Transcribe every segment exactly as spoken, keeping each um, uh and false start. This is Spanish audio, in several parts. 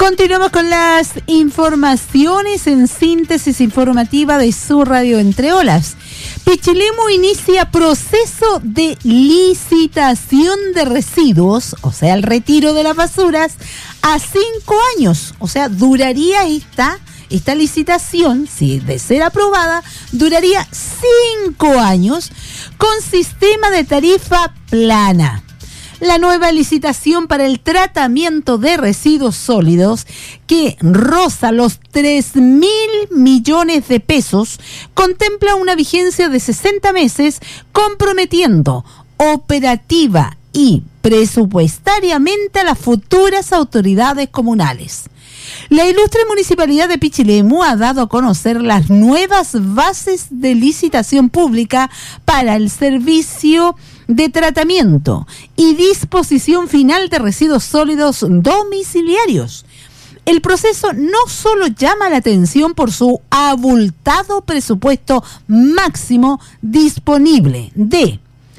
Continuamos con las informaciones en síntesis informativa de su radio Entre Olas. Pichilemu inicia proceso de licitación de residuos, o sea, el retiro de las basuras, a cinco años. O sea, duraría esta, esta licitación, si de ser aprobada, duraría cinco años con sistema de tarifa plana. La nueva licitación para el tratamiento de residuos sólidos, que roza los tres mil millones de pesos, contempla una vigencia de sesenta meses, comprometiendo operativa y presupuestariamente a las futuras autoridades comunales. La ilustre Municipalidad de Pichilemu ha dado a conocer las nuevas bases de licitación pública para el servicio de tratamiento y disposición final de residuos sólidos domiciliarios. El proceso no solo llama la atención por su abultado presupuesto máximo disponible de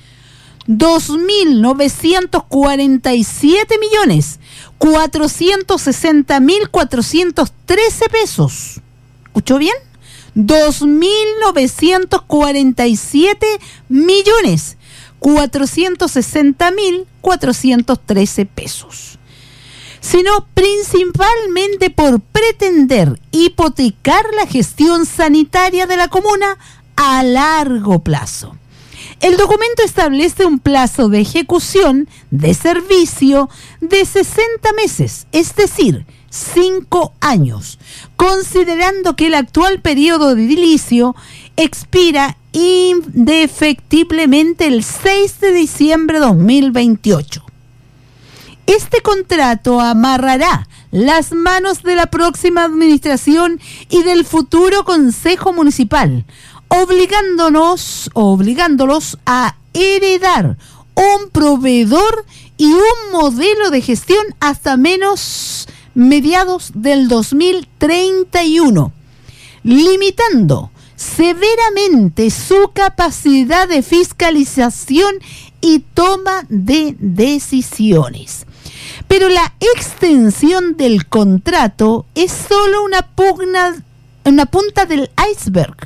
dos mil novecientos cuarenta y siete millones cuatrocientos sesenta mil cuatrocientos trece pesos. ¿Escuchó bien? dos mil novecientos cuarenta y siete millones cuatrocientos sesenta mil cuatrocientos trece pesos, sino principalmente por pretender hipotecar la gestión sanitaria de la comuna a largo plazo. El documento establece un plazo de ejecución de servicio de sesenta meses, es decir, cinco años, considerando que el actual periodo de edilicio expira indefectiblemente el seis de diciembre de dos mil veintiocho. Este contrato amarrará las manos de la próxima administración y del futuro Consejo Municipal, obligándonos, obligándolos a heredar un proveedor y un modelo de gestión hasta menos mediados del dos mil treinta y uno, limitando severamente su capacidad de fiscalización y toma de decisiones. Pero la extensión del contrato es solo una, pugna, una punta del iceberg.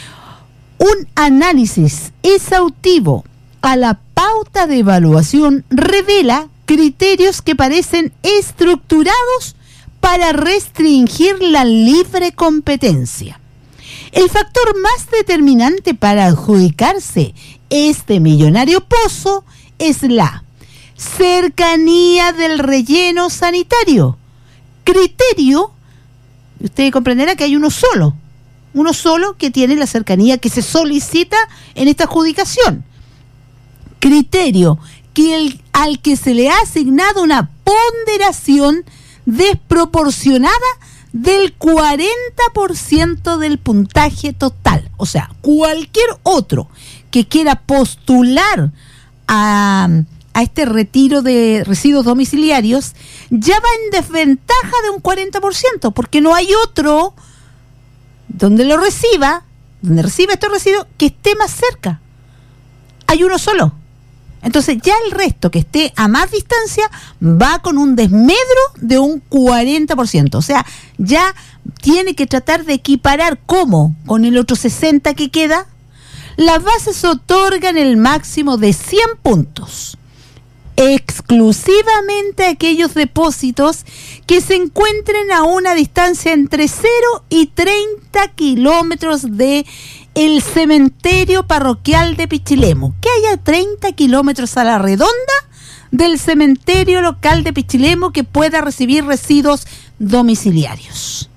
Un análisis exhaustivo a la pauta de evaluación revela criterios que parecen estructurados para restringir la libre competencia. El factor más determinante para adjudicarse este millonario pozo es la cercanía del relleno sanitario. Criterio, usted comprenderá que hay uno solo, uno solo que tiene la cercanía que se solicita en esta adjudicación. Criterio que el, al que se le ha asignado una ponderación desproporcionada del cuarenta por ciento del puntaje total. O sea, cualquier otro que quiera postular a, a este retiro de residuos domiciliarios ya va en desventaja de un cuarenta por ciento, porque no hay otro donde lo reciba, donde reciba estos residuos que esté más cerca. Hay uno solo. Entonces ya el resto que esté a más distancia va con un desmedro de un cuarenta por ciento. O sea, ya tiene que tratar de equiparar cómo con el otro sesenta que queda. Las bases otorgan el máximo de cien puntos, exclusivamente a aquellos depósitos que se encuentren a una distancia entre cero y treinta kilómetros de el cementerio parroquial de Pichilemu, que haya treinta kilómetros a la redonda del cementerio local de Pichilemu que pueda recibir residuos domiciliarios.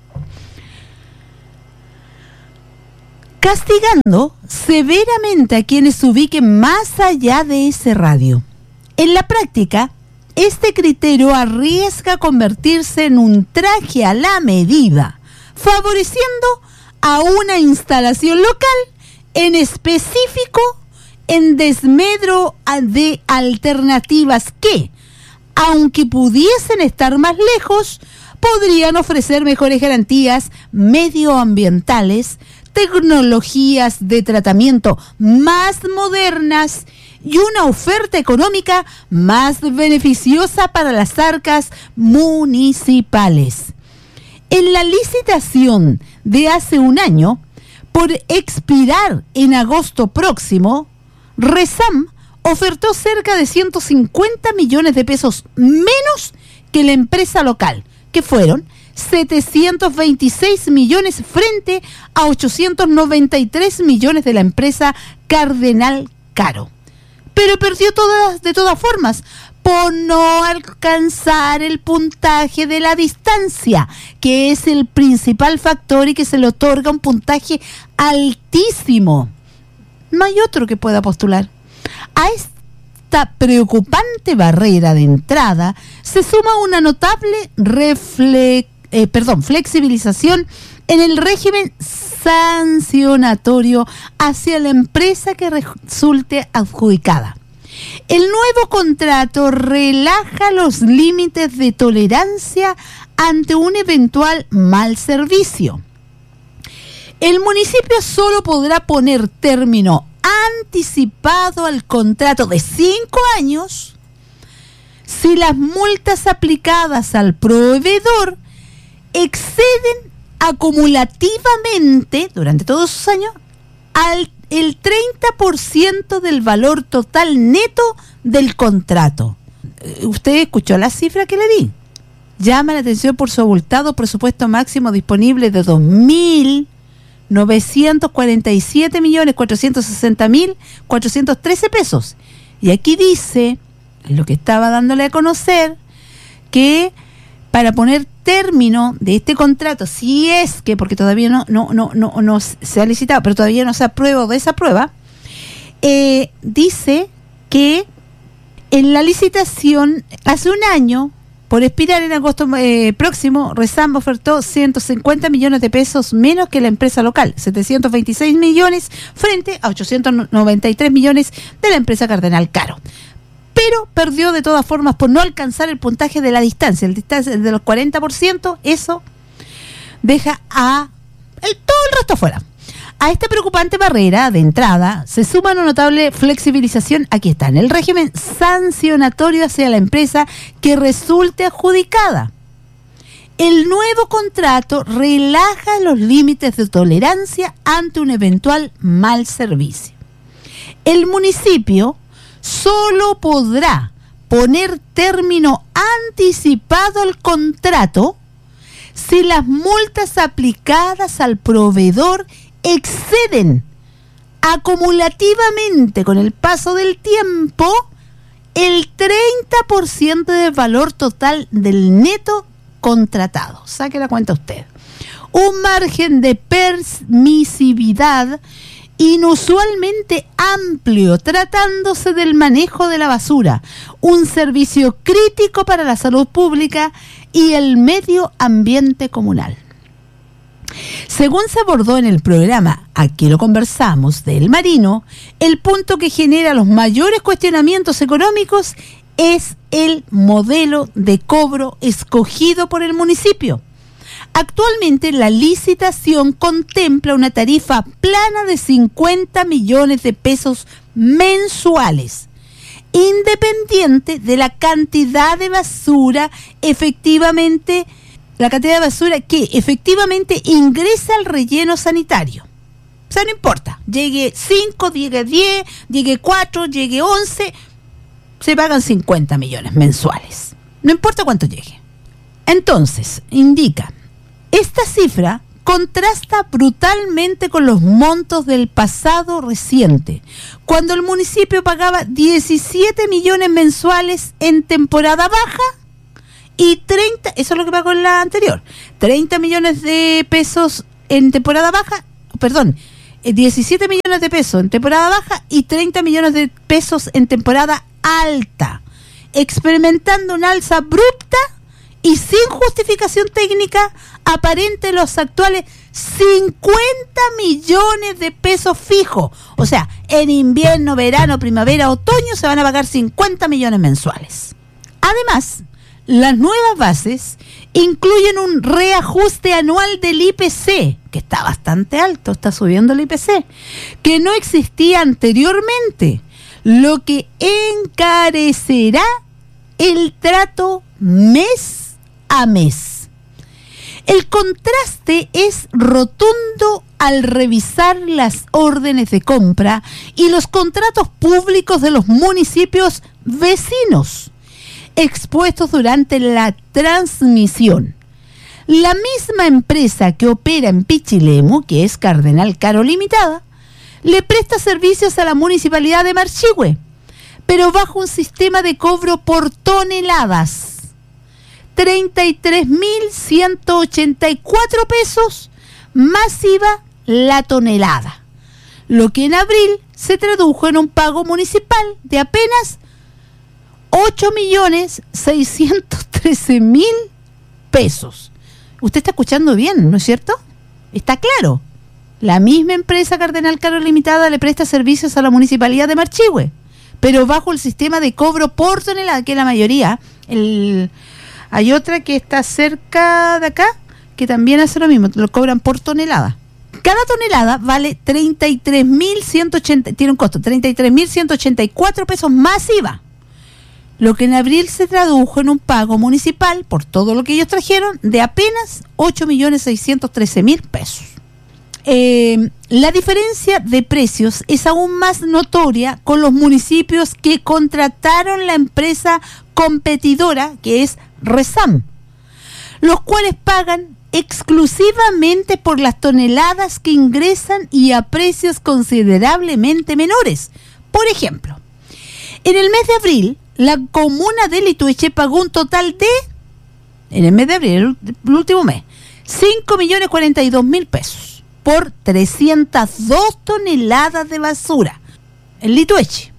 Castigando severamente a quienes se ubiquen más allá de ese radio. En la práctica, este criterio arriesga convertirse en un traje a la medida, favoreciendo a una instalación local, en específico en desmedro de alternativas que, aunque pudiesen estar más lejos, podrían ofrecer mejores garantías medioambientales, tecnologías de tratamiento más modernas y una oferta económica más beneficiosa para las arcas municipales. En la licitación de hace un año, por expirar en agosto próximo, Resam ofertó cerca de ciento cincuenta millones de pesos menos que la empresa local, que fueron setecientos veintiséis millones frente a ochocientos noventa y tres millones de la empresa Cardenal Caro. Pero perdió todas, de todas formas, por no alcanzar el puntaje de la distancia, que es el principal factor y que se le otorga un puntaje altísimo. No hay otro que pueda postular. A esta preocupante barrera de entrada se suma una notable refle- eh, perdón, flexibilización en el régimen sancionatorio hacia la empresa que resulte adjudicada. El nuevo contrato relaja los límites de tolerancia ante un eventual mal servicio. El municipio solo podrá poner término anticipado al contrato de cinco años si las multas aplicadas al proveedor exceden acumulativamente durante todos esos años al el treinta por ciento del valor total neto del contrato. ¿Usted escuchó la cifra que le di? Llama la atención por su abultado presupuesto máximo disponible de dos mil novecientos cuarenta y siete millones cuatrocientos sesenta mil cuatrocientos trece pesos. Y aquí dice, lo que estaba dándole a conocer, que para poner término de este contrato, si es que, porque todavía no no no no, no se ha licitado, pero todavía no se aprueba o desaprueba, eh, dice que en la licitación hace un año, por expirar en agosto eh, próximo, Resam ofertó ciento cincuenta millones de pesos menos que la empresa local, setecientos veintiséis millones frente a ochocientos noventa y tres millones de la empresa Cardenal Caro. Pero perdió de todas formas por no alcanzar el puntaje de la distancia, el distancia de los cuarenta por ciento, eso deja a el, todo el resto afuera. A esta preocupante barrera de entrada se suma una notable flexibilización, aquí está, en el régimen sancionatorio hacia la empresa que resulte adjudicada. El nuevo contrato relaja los límites de tolerancia ante un eventual mal servicio. El municipio solo podrá poner término anticipado al contrato si las multas aplicadas al proveedor exceden acumulativamente con el paso del tiempo el treinta por ciento del valor total del neto contratado. Saque la cuenta usted. Un margen de permisividad inusualmente amplio tratándose del manejo de la basura, un servicio crítico para la salud pública y el medio ambiente comunal. Según se abordó en el programa, aquí lo conversamos, del Marino, el punto que genera los mayores cuestionamientos económicos es el modelo de cobro escogido por el municipio. Actualmente la licitación contempla una tarifa plana de cincuenta millones de pesos mensuales, independiente de la cantidad de basura efectivamente, la cantidad de basura que efectivamente ingresa al relleno sanitario. O sea, no importa, llegue cinco, llegue diez, llegue cuatro, llegue once, se pagan cincuenta millones mensuales. No importa cuánto llegue. Entonces, indica, esta cifra contrasta brutalmente con los montos del pasado reciente, cuando el municipio pagaba diecisiete millones mensuales en temporada baja y treinta, eso es lo que pagó en la anterior, treinta millones de pesos en temporada baja, perdón, diecisiete millones de pesos en temporada baja y treinta millones de pesos en temporada alta, experimentando una alza abrupta y sin justificación técnica aparente en los actuales cincuenta millones de pesos fijos. O sea, en invierno, verano, primavera, otoño se van a pagar cincuenta millones mensuales. Además, las nuevas bases incluyen un reajuste anual del I P C, que está bastante alto, está subiendo el I P C, que no existía anteriormente, lo que encarecerá el trato mes a mes. El contraste es rotundo al revisar las órdenes de compra y los contratos públicos de los municipios vecinos expuestos durante la transmisión. La misma empresa que opera en Pichilemu, que es Cardenal Caro Limitada, le presta servicios a la municipalidad de Marchihue, pero bajo un sistema de cobro por toneladas. treinta y tres mil ciento ochenta y cuatro pesos más I V A la tonelada, lo que en abril se tradujo en un pago municipal de apenas ocho millones seiscientos trece mil pesos. Usted está escuchando bien, ¿no es cierto? Está claro. La misma empresa Cardenal Caro Limitada le presta servicios a la municipalidad de Marchihue, pero bajo el sistema de cobro por tonelada, que es la mayoría. El, hay otra que está cerca de acá, que también hace lo mismo, lo cobran por tonelada. Cada tonelada vale treinta y tres mil ciento ochenta, tiene un costo, treinta y tres mil ciento ochenta y cuatro pesos más I V A, lo que en abril se tradujo en un pago municipal por todo lo que ellos trajeron de apenas ocho millones seiscientos trece mil pesos. Eh, la diferencia de precios es aún más notoria con los municipios que contrataron la empresa competidora, que es Resam, los cuales pagan exclusivamente por las toneladas que ingresan y a precios considerablemente menores. Por ejemplo, en el mes de abril, la comuna de Litueche pagó un total de, en el mes de abril, el, el último mes, cinco millones cuarenta y dos mil pesos por trescientas dos toneladas de basura en Litueche,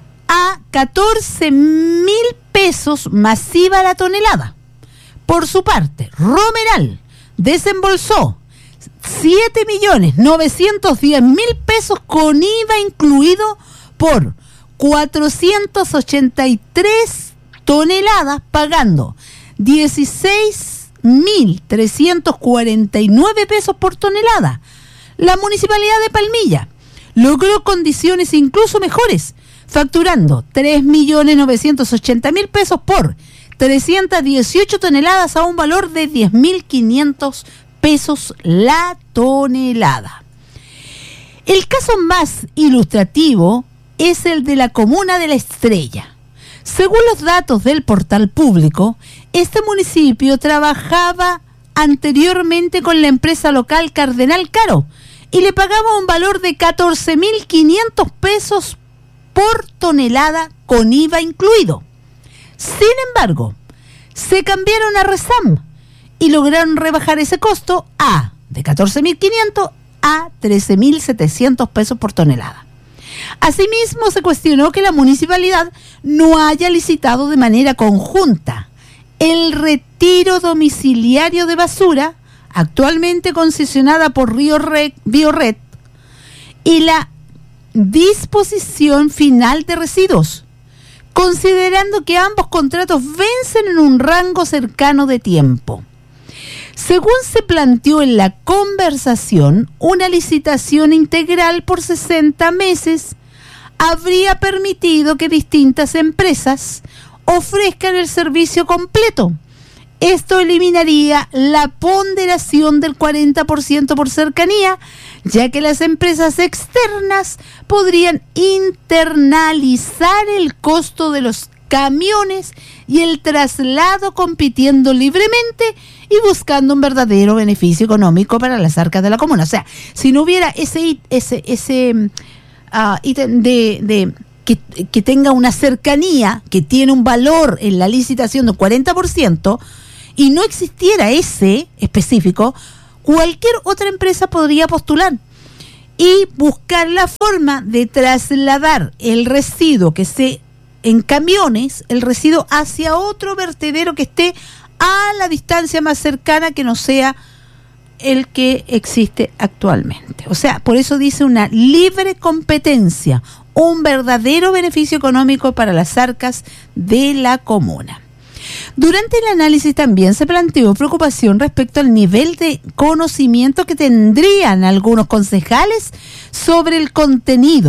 a catorce mil pesos más I V A la tonelada. Por su parte, Romeral desembolsó siete millones novecientos diez mil pesos con I V A incluido por cuatrocientas ochenta y tres toneladas, pagando dieciséis mil trescientos cuarenta y nueve pesos por tonelada. La municipalidad de Palmilla logró condiciones incluso mejores, facturando tres millones novecientos ochenta mil pesos por trescientas dieciocho toneladas a un valor de diez mil quinientos pesos la tonelada. El caso más ilustrativo es el de la comuna de La Estrella. Según los datos del portal público, este municipio trabajaba anteriormente con la empresa local Cardenal Caro y le pagaba un valor de catorce mil quinientos pesos por tonelada con I V A incluido. Sin embargo, se cambiaron a Resam y lograron rebajar ese costo a de catorce mil quinientos a trece mil setecientos pesos por tonelada. Asimismo, se cuestionó que la municipalidad no haya licitado de manera conjunta el retiro domiciliario de basura, actualmente concesionada por Río Red, Biored, y la disposición final de residuos, considerando que ambos contratos vencen en un rango cercano de tiempo. Según se planteó en la conversación, una licitación integral por sesenta meses habría permitido que distintas empresas ofrezcan el servicio completo. Esto eliminaría la ponderación del cuarenta por ciento por cercanía, ya que las empresas externas podrían internalizar el costo de los camiones y el traslado, compitiendo libremente y buscando un verdadero beneficio económico para las arcas de la comuna. O sea, si no hubiera ese ese ese uh, ítem de, de que, que tenga una cercanía, que tiene un valor en la licitación del cuarenta por ciento, y no existiera ese específico, cualquier otra empresa podría postular y buscar la forma de trasladar el residuo que se en camiones, el residuo hacia otro vertedero que esté a la distancia más cercana, que no sea el que existe actualmente. O sea, por eso dice una libre competencia, un verdadero beneficio económico para las arcas de la comuna. Durante el análisis también se planteó preocupación respecto al nivel de conocimiento que tendrían algunos concejales sobre el contenido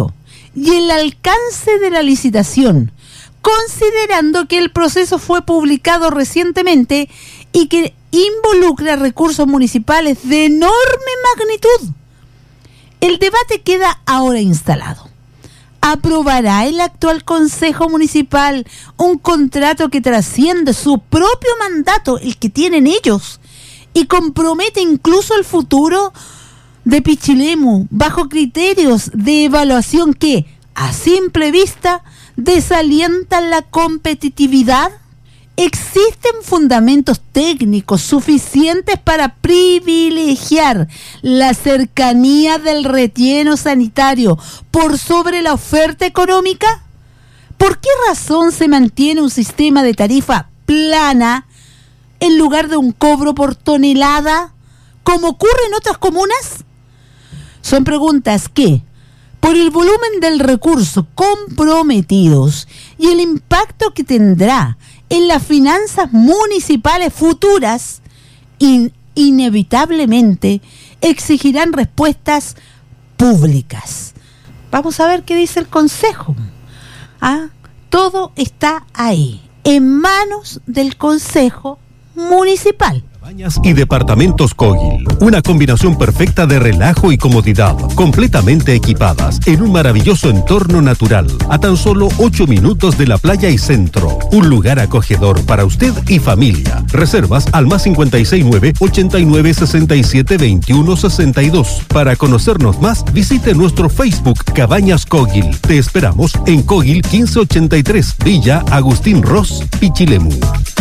y el alcance de la licitación, considerando que el proceso fue publicado recientemente y que involucra recursos municipales de enorme magnitud. El debate queda ahora instalado. ¿Aprobará el actual Consejo Municipal un contrato que trasciende su propio mandato, el que tienen ellos, y compromete incluso el futuro de Pichilemu bajo criterios de evaluación que, a simple vista, desalientan la competitividad? ¿Existen fundamentos técnicos suficientes para privilegiar la cercanía del relleno sanitario por sobre la oferta económica? ¿Por qué razón se mantiene un sistema de tarifa plana en lugar de un cobro por tonelada, como ocurre en otras comunas? Son preguntas que, por el volumen del recurso comprometidos y el impacto que tendrá en las finanzas municipales futuras, in, inevitablemente exigirán respuestas públicas. Vamos a ver qué dice el Consejo. ¿Ah? Todo está ahí, en manos del Consejo Municipal. Cabañas y departamentos Kogel, una combinación perfecta de relajo y comodidad, completamente equipadas en un maravilloso entorno natural, a tan solo ocho minutos de la playa y centro. Un lugar acogedor para usted y familia. Reservas al más cincuenta y seis nueve, ochenta y nueve, sesenta y siete, veintiuno, sesenta y dos. Para conocernos más, visite nuestro Facebook Cabañas Kogel. Te esperamos en Kogel quince ochenta y tres, Villa Agustín Ross, Pichilemu.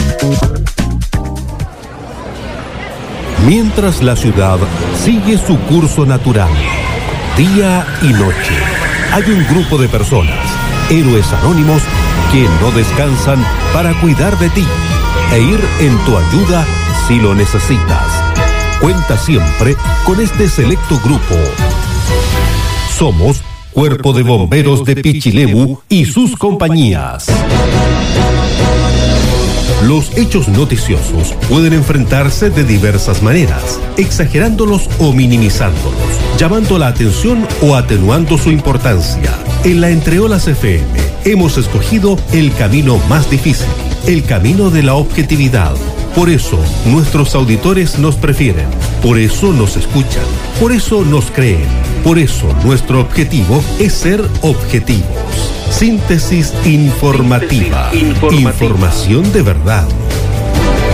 Mientras la ciudad sigue su curso natural, día y noche, hay un grupo de personas, héroes anónimos, que no descansan para cuidar de ti e ir en tu ayuda si lo necesitas. Cuenta siempre con este selecto grupo. Somos Cuerpo de Bomberos de Pichilemu y sus compañías. Los hechos noticiosos pueden enfrentarse de diversas maneras, exagerándolos o minimizándolos, llamando la atención o atenuando su importancia. En la Entreolas F M hemos escogido el camino más difícil, el camino de la objetividad. Por eso nuestros auditores nos prefieren, por eso nos escuchan, por eso nos creen, por eso nuestro objetivo es ser objetivos. Síntesis informativa. Síntesis informativa. Información de verdad.